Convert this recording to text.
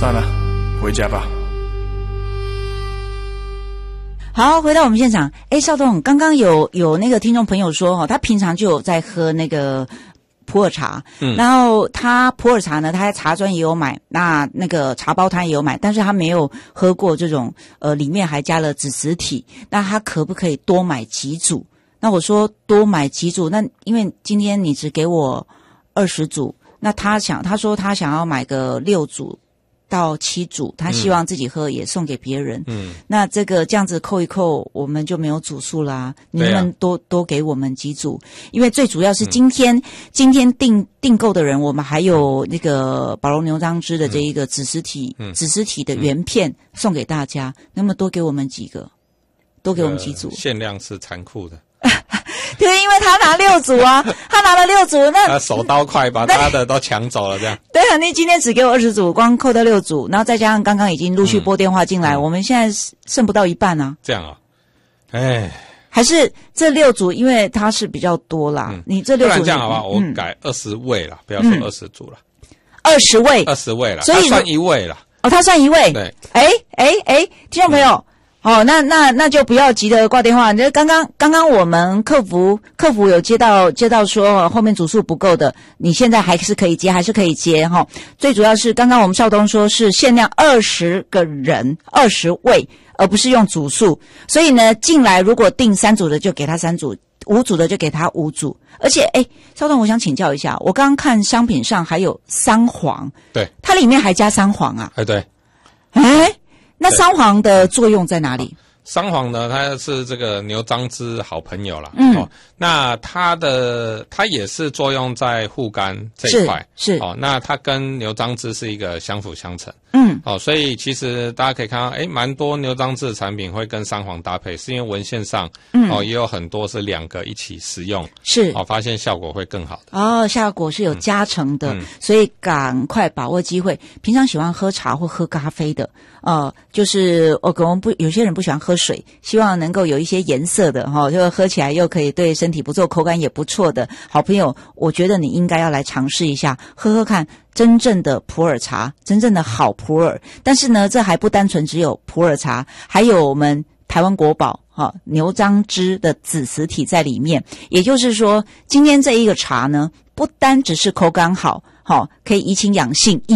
算了，回家吧。 好，回到我们现场。邵董，刚刚有那个听众朋友说他平常就有在喝那个普洱茶，然后他普洱茶呢，他在茶专也有买，那个茶包他也有买，但是他没有喝过这种里面还加了紫实体，那他可不可以多买几组？那我说多买几组，那因为今天你只给我20组，那他说他想要买个6组到7组，他希望自己喝也送给别人。那这样子扣一扣，我们就没有组数啦。你们多给我们几组，因为最主要是今天订购的人，我们还有那个宝龙牛樟芝的这一个紫实体的原片送给大家，那么多给我们几个，多给我们几组。 限量是残酷的。 对，因为他拿6组啊，他拿了6组，那他手刀快把他的都抢走了，这样。 对啊，你今天只给我20组，光扣掉6组，然后再加上刚刚已经陆续拨电话进来，我们现在剩不到一半啊。 这样啊，哎， 还是这6组，因为它是比较多啦。你这6组，不然这样好不好？我改20位了，不要说20组了 ，20位 ，20位了， 所以他算1位了。 哦，他算1位。 对， 听众朋友。那就不要急着挂电话。你刚刚我们客服有接到说后面组数不够的，你现在还是可以接哈。最主要是刚刚我们少东说是限量20个人20位，而不是用组数。所以呢，进来如果订3组的就给他3组，5组的就给他5组。而且少东，我想请教一下，我刚刚看商品上还有桑黄， 对， 它里面还加桑黄啊？ 对。 那桑黄的作用在哪里？ 桑黄呢，它是这个牛樟芝好朋友啦。那它也是作用在护肝这一块。是。那它跟牛樟芝是一个相辅相成。所以其实大家可以看到，蛮多牛樟芝的产品会跟桑黄搭配，是因为文献上，也有很多是2个一起使用。是。发现效果会更好的。 效果是有加成的，所以赶快把握机会。平常喜欢喝茶或喝咖啡的，就是可能有些人不喜欢喝水，希望能够有一些颜色的就喝起来又可以对身体不错，口感也不错的好朋友，我觉得你应该要来尝试一下，喝喝看真正的普洱茶，真正的好普洱。但是呢，这还不单纯只有普洱茶，还有我们台湾国宝牛樟芝的紫实体在里面。也就是说，今天这一个茶呢，不单只是口感好，可以怡情养性。